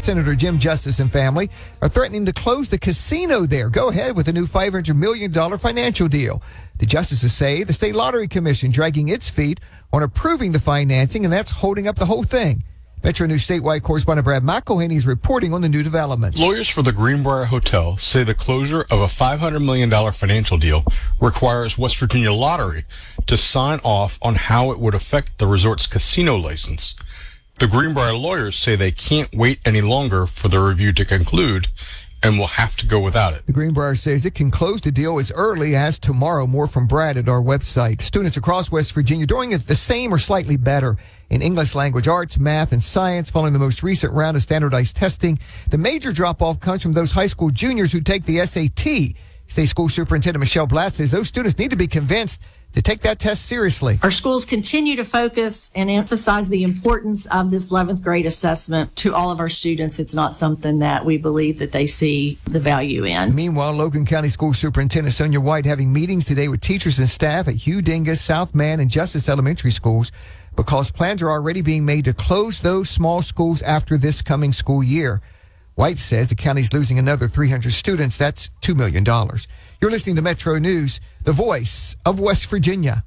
Senator Jim Justice and family are threatening to close the casino there. Go ahead with a new $500 million financial deal. The justices say the State Lottery Commission dragging its feet on approving the financing, and that's holding up the whole thing. Metro News statewide correspondent Brad McElhaney is reporting on the new developments. Lawyers for the Greenbrier Hotel say the closure of a $500 million financial deal requires West Virginia Lottery to sign off on how it would affect the resort's casino license. The Greenbrier lawyers say they can't wait any longer for the review to conclude and will have to go without it. The Greenbrier says it can close the deal as early as tomorrow. More from Brad at our website. Students across West Virginia doing it the same or slightly better in English language arts, math, and science following the most recent round of standardized testing. The major drop-off comes from those high school juniors who take the SAT. State School Superintendent Michelle Blatt says those students need to be convinced to take that test seriously. Our schools continue to focus and emphasize the importance of this 11th grade assessment to all of our students. It's not something that we believe that they see the value in. Meanwhile, Logan County School Superintendent Sonia White having meetings today with teachers and staff at Hugh Dingus, South Man, and Justice Elementary schools because plans are already being made to close those small schools after this coming school year. White says the county's losing another 300 students. That's $2 million. You're listening to Metro News, the voice of West Virginia.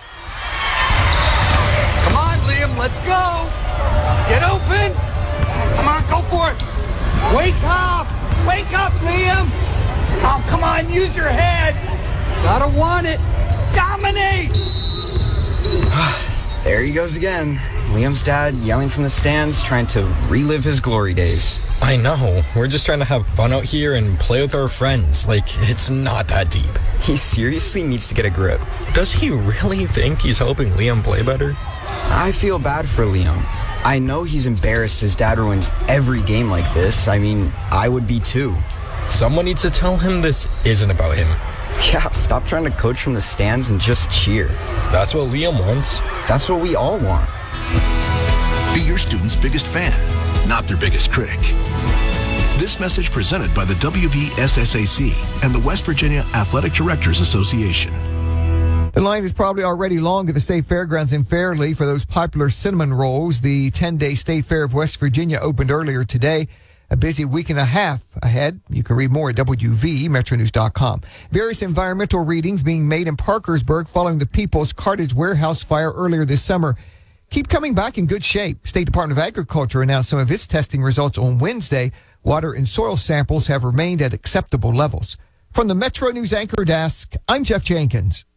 Come on, Liam, let's go. Get open. Come on, go for it. Wake up. Wake up, Liam. Oh, come on, use your head. Gotta want it. Dominate. There he goes again. Liam's dad yelling from the stands, trying to relive his glory days. I know. We're just trying to have fun out here and play with our friends. Like, it's not that deep. He seriously needs to get a grip. Does he really think he's helping Liam play better? I feel bad for Liam. I know he's embarrassed his dad ruins every game like this. I mean, I would be too. Someone needs to tell him this isn't about him. Yeah, stop trying to coach from the stands and just cheer. That's what Liam wants. That's what we all want. Be your student's biggest fan, not their biggest critic. This message presented by the WVSSAC and the West Virginia Athletic Directors Association. The line is probably already long at the State Fairgrounds in Fairleigh for those popular cinnamon rolls. The 10-day State Fair of West Virginia opened earlier today. A busy week and a half ahead. You can read more at WVMetroNews.com. Various environmental readings being made in Parkersburg following the People's Cartage Warehouse fire earlier this summer keep coming back in good shape. State Department of Agriculture announced some of its testing results on Wednesday. Water and soil samples have remained at acceptable levels. From the Metro News Anchor Desk, I'm Jeff Jenkins.